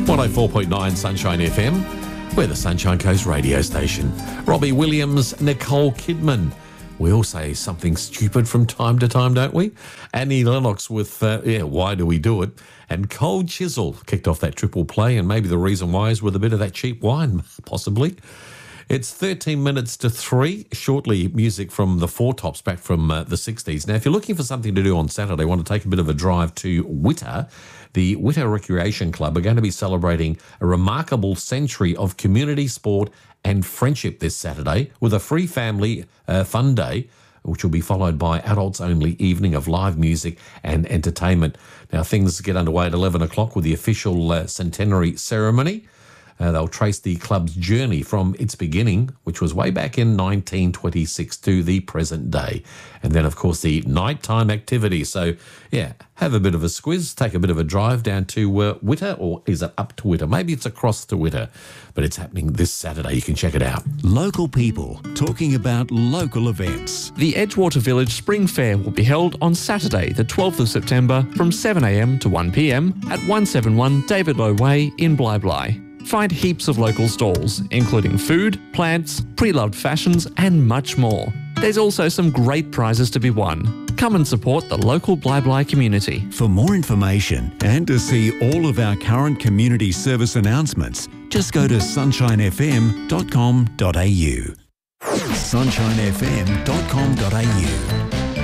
104.9 Sunshine FM. We're the Sunshine Coast radio station. Robbie Williams, Nicole Kidman. We all say something stupid from time to time, don't we? Annie Lennox with, Why Do We Do It? And Cold Chisel kicked off that triple play, and maybe the reason why is with a bit of that cheap wine, possibly. It's 13 minutes to 3. Shortly, music from the Four Tops back from the 60s. Now, if you're looking for something to do on Saturday, want to take a bit of a drive to Witter, the Witter Recreation Club are going to be celebrating a remarkable century of community sport and friendship this Saturday with a free family fun day, which will be followed by adults-only evening of live music and entertainment. Now, things get underway at 11 o'clock with the official centenary ceremony. They'll trace the club's journey from its beginning, which was way back in 1926, to the present day. And then, of course, the nighttime activity. So, have a bit of a squiz, take a bit of a drive down to Witter, or is it up to Witter? Maybe it's across to Witter, but it's happening this Saturday. You can check it out. Local people talking about local events. The Edgewater Village Spring Fair will be held on Saturday, the 12th of September from 7am to 1pm at 171 David Low Way in Bly. Find heaps of local stalls, including food, plants, pre-loved fashions and much more. There's also some great prizes to be won. Come and support the local Bly community. For more information and to see all of our current community service announcements, just go to sunshinefm.com.au. sunshinefm.com.au